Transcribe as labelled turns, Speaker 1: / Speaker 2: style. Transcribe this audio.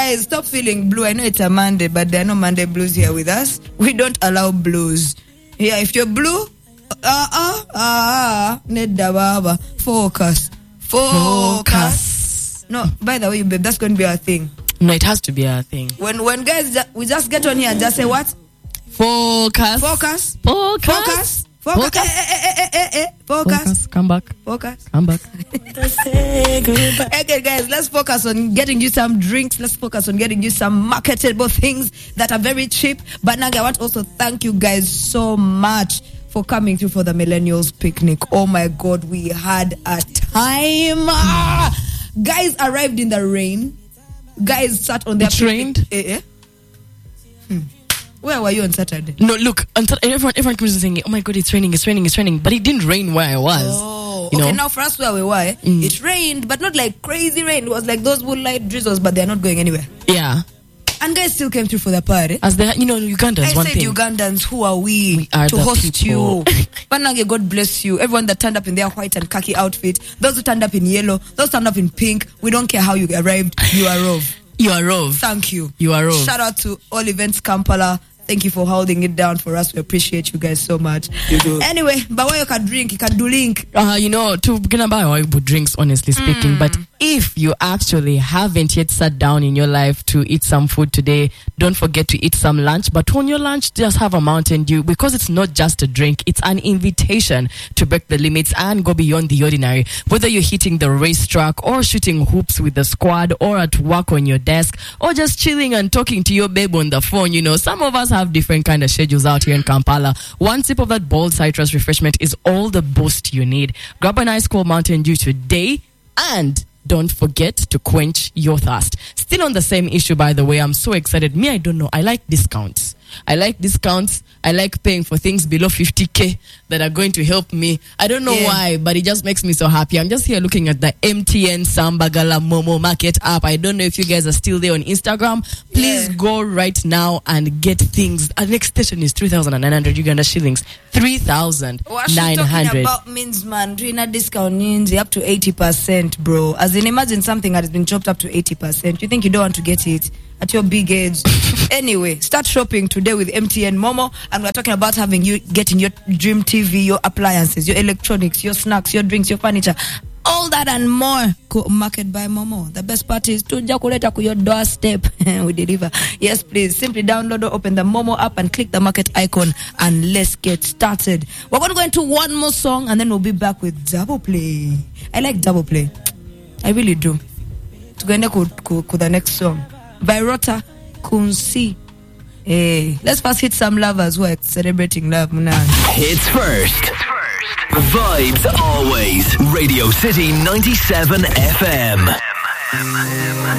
Speaker 1: Guys, stop feeling blue. I know it's a Monday, but there are no Monday blues here with us. We don't allow blues. Yeah, if you're blue, focus. No, by the way, babe, that's going to be our thing.
Speaker 2: No, it has to be our thing.
Speaker 1: When guys, we just get on here and just say what?
Speaker 2: Focus. Come back.
Speaker 1: Okay, guys, let's focus on getting you some drinks. Let's focus on getting you some marketable things that are very cheap. But Naga, I want to also thank you guys so much for coming through for the Millennials Picnic. Oh my God, we had a time. Guys arrived in the rain. Guys sat on their
Speaker 2: picnic.
Speaker 1: It rained? Where were you on Saturday?
Speaker 2: No, look, everyone comes and saying, oh my God, it's raining. But it didn't rain where I was.
Speaker 1: Oh, okay, now for us where we were, it rained, but not like crazy rain. It was like those moonlight drizzles, but they're not going anywhere.
Speaker 2: Yeah.
Speaker 1: And guys still came through for the party.
Speaker 2: As they, Ugandans,
Speaker 1: I said
Speaker 2: thing.
Speaker 1: Ugandans, who are we
Speaker 2: are
Speaker 1: to host
Speaker 2: people.
Speaker 1: you? Banage, God bless you. Everyone that turned up in their white and khaki outfit, those who turned up in yellow, those turned up in pink, we don't care how you arrived, you are rove.
Speaker 2: You are rove.
Speaker 1: Thank you.
Speaker 2: You are rove.
Speaker 1: Shout out to All Events Kampala. Thank you for holding it down for us. We appreciate you guys so much. Anyway, but why you can drink, you can do link.
Speaker 2: To gonna buy drinks, honestly speaking. But if you actually haven't yet sat down in your life to eat some food today, don't forget to eat some lunch. But on your lunch, just have a Mountain Dew, because it's not just a drink. It's an invitation to break the limits and go beyond the ordinary. Whether you're hitting the racetrack or shooting hoops with the squad, or at work on your desk, or just chilling and talking to your babe on the phone, some of us have different kind of schedules out here in Kampala. One sip of that bold citrus refreshment is all the boost you need. Grab an ice cold Mountain Dew today, and don't forget to quench your thirst. Still on the same issue, by the way, I'm so excited. I don't know. I like discounts. I like paying for things below 50K that are going to help me. I don't know why, but it just makes me so happy. I'm just here looking at the MTN Sambagala Momo Market app. I don't know if you guys are still there on Instagram. Please go right now and get things. Our next station is 3,900 Uganda shillings. 3,900.
Speaker 1: What she's talking about means, man, doing a discount means up to 80%, bro. As in, imagine something that has been chopped up to 80%. You think you don't want to get it at your big age? Anyway, start shopping today with MTN Momo, and we're talking about getting your dream TV, your appliances, your electronics, your snacks, your drinks, your furniture, all that and more. Market by Momo. The best part is to jakuleta ku your doorstep. We deliver. Yes, please. Simply download or open the Momo app and click the market icon, and let's get started. We're going to go into one more song, and then we'll be back with Double Play. I like Double Play. I really do. To go into the next song by Rota Kunsi. Hey, let's first hit some lovers who are celebrating love.
Speaker 3: Hits first. Vibes always. Radio City 97 FM.